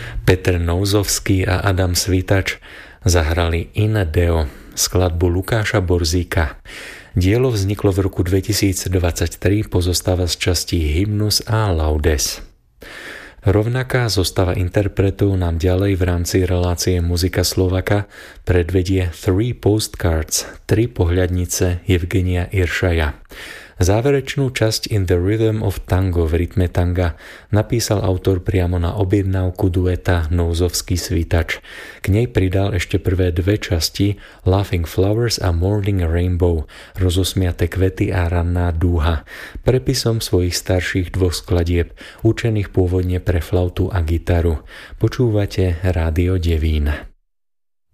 Peter Nouzovský a Adam Svitač zahrali In Deo, skladbu Lukáša Borzíka. Dielo vzniklo v roku 2023, pozostáva z častí Hymnus a Laudes. Rovnaká zostava interpretov nám ďalej v rámci relácie Muzika Slovaka predvedie Three Postcards, 3 pohľadnice Evgenia Iršaja. Záverečnú časť In the Rhythm of Tango v rytme tanga napísal autor priamo na objednávku dueta Nouzovský-Svitač. K nej pridal ešte prvé 2 časti Laughing Flowers a Morning Rainbow, rozosmiate kvety a ranná dúha, prepisom svojich starších 2 skladieb, učených pôvodne pre flautu a gitaru. Počúvate Rádio Devín.